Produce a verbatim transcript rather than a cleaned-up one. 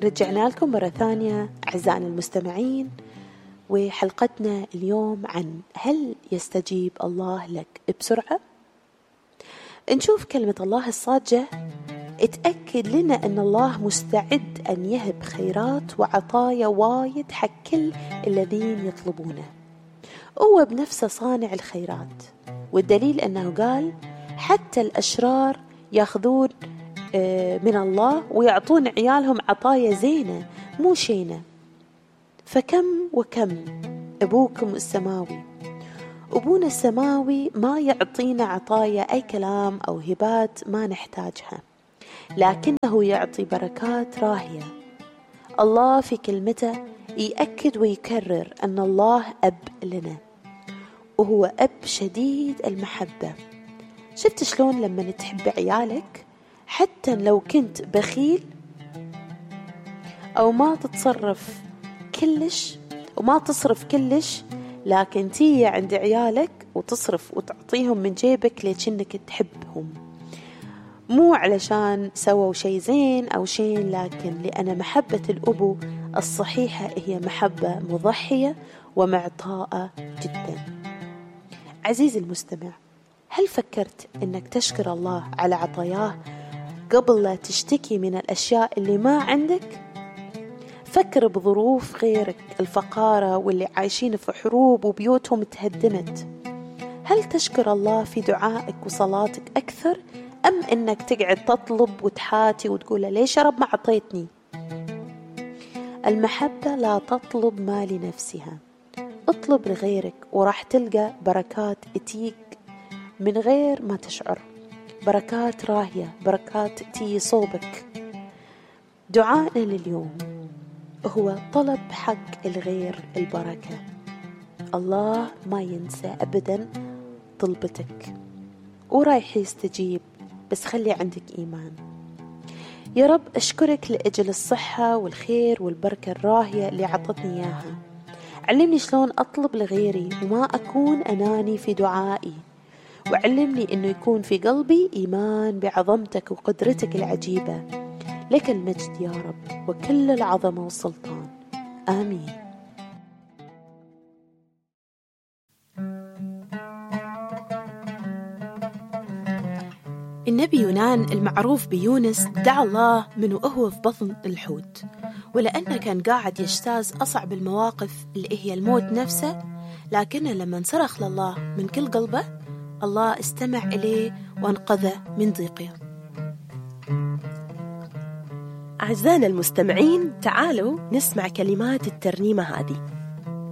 رجعنا لكم مرة ثانية أعزائنا المستمعين، وحلقتنا اليوم عن هل يستجيب الله لك بسرعة؟ نشوف كلمة الله الصادجة اتأكد لنا أن الله مستعد أن يهب خيرات وعطايا وايد حق كل الذين يطلبونه. هو بنفسه صانع الخيرات، والدليل أنه قال حتى الأشرار يأخذون من الله ويعطون عيالهم عطايا زينة مو شينة. فكم وكم أبوكم السماوي، أبونا السماوي ما يعطينا عطايا أي كلام أو هبات ما نحتاجها، لكنه يعطي بركات راهية. الله في كلمته يأكد ويكرر أن الله أب لنا، وهو أب شديد المحبة. شفت شلون لما تحب عيالك حتى لو كنت بخيل أو ما تتصرف كلش وما تصرف كلش، لكن تيجي عند عيالك وتصرف وتعطيهم من جيبك لكنك تحبهم، مو علشان سووا شيء زين أو شيء، لكن لأن محبة الأبو الصحيحة هي محبة مضحية ومعطاءة جدا. عزيزي المستمع، هل فكرت أنك تشكر الله على عطاياه قبل لا تشتكي من الأشياء اللي ما عندك؟ فكر بظروف غيرك الفقارة واللي عايشين في حروب وبيوتهم تهدمت. هل تشكر الله في دعائك وصلاتك أكثر أم أنك تقعد تطلب وتحاتي وتقول ليش يا رب ما عطيتني؟ المحبة لا تطلب ما لنفسها، اطلب لغيرك وراح تلقى بركات اتيك من غير ما تشعر، بركات راهية، بركات تي صوبك. دعائنا لليوم هو طلب حق الغير البركة. الله ما ينسى أبدا طلبتك ورايح يستجيب، بس خلي عندك إيمان. يا رب أشكرك لأجل الصحة والخير والبركة الراهية اللي عطتني إياها. علمني شلون أطلب لغيري وما أكون أناني في دعائي، وعلمني أنه يكون في قلبي إيمان بعظمتك وقدرتك العجيبة. لك المجد يا رب وكل العظمة والسلطان، آمين. النبي يونان المعروف بيونس دعا الله من وهو في بطن الحوت، ولأنه كان قاعد يجتاز أصعب المواقف اللي هي الموت نفسه، لكنه لما صرخ لله من كل قلبه الله استمع إليه وانقذه من ضيقه. أعزائنا المستمعين، تعالوا نسمع كلمات الترنيمة هذه.